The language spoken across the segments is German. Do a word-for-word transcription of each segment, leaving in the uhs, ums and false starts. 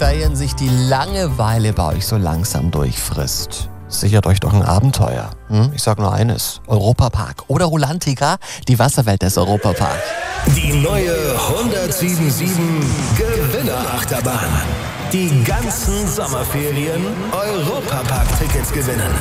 Sommerferien sich die Langeweile bei euch so langsam durchfrisst. Sichert euch doch ein Abenteuer. Hm? Ich sag nur eines: Europapark oder Rulantica, die Wasserwelt des Europapark. Die neue hundertsieben Komma sieben Gewinnerachterbahn. Die ganzen Sommerferien Europapark-Tickets gewinnen.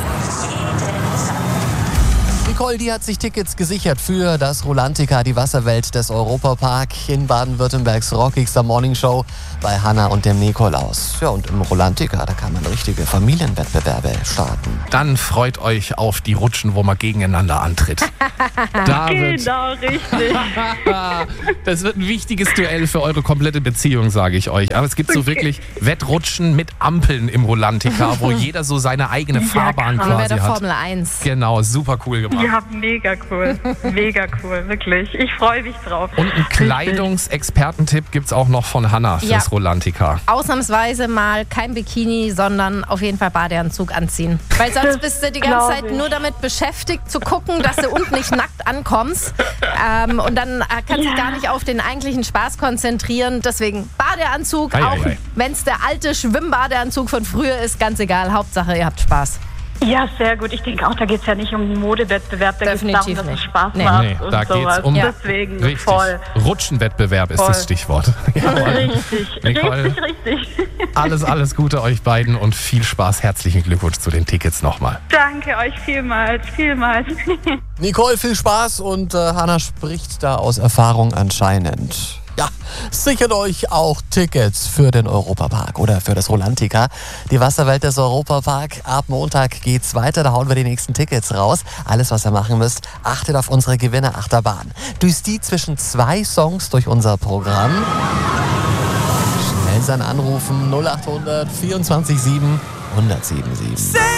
Nicole, die hat sich Tickets gesichert für das Rulantica, die Wasserwelt des Europapark in Baden-Württembergs rockigster Morningshow bei Hanna und dem Nikolaus. Ja, und im Rulantica, da kann man richtige Familienwettbewerbe starten. Dann freut euch auf die Rutschen, wo man gegeneinander antritt. Da wird, Genau, richtig. das wird ein wichtiges Duell für eure komplette Beziehung, sage ich euch. Aber es gibt so wirklich Wettrutschen mit Ampeln im Rulantica, wo jeder so seine eigene Fahrbahn krass. Wie bei quasi der hat. Formel eins. Genau, super cool gemacht. Ja, mega cool. Mega cool, wirklich. Ich freue mich drauf. Und einen Kleidungsexpertentipp gibt es auch noch von Hanna fürs Ja. Rulantica. Ausnahmsweise mal kein Bikini, sondern auf jeden Fall Badeanzug anziehen. Weil sonst Das bist du die glaub ganze Zeit ich. nur damit beschäftigt, zu gucken, dass du unten nicht nackt ankommst. Ähm, und dann äh, kannst du Ja. dich gar nicht auf den eigentlichen Spaß konzentrieren. Deswegen Badeanzug, Ei, auch ei, ei. wenn es der alte Schwimmbadeanzug von früher ist, ganz egal. Hauptsache, ihr habt Spaß. Ja, sehr gut. Ich denke auch, da geht es ja nicht um einen Modewettbewerb, da geht es darum, Definitiv dass es nicht. Spaß Nee. macht Nee, und da geht's sowas. um Deswegen richtig. voll. Rutschenwettbewerb ist Voll. das Stichwort. Jawohl. Richtig, Nicole. richtig, richtig. Alles, alles Gute euch beiden und viel Spaß. Herzlichen Glückwunsch zu den Tickets nochmal. Danke euch vielmals, vielmals. Nicole, viel Spaß und äh, Hanna spricht da aus Erfahrung anscheinend. Ja, sichert euch auch Tickets für den Europapark oder für das Rulantica, die Wasserwelt des Europapark. Ab Montag geht's weiter, da hauen wir die nächsten Tickets raus. Alles, was ihr machen müsst, achtet auf unsere Gewinnerachterbahn. Düst die zwischen zwei Songs durch unser Programm. Schnell sein Anrufen null acht hundert vierundzwanzig sieben hundertsieben sieben.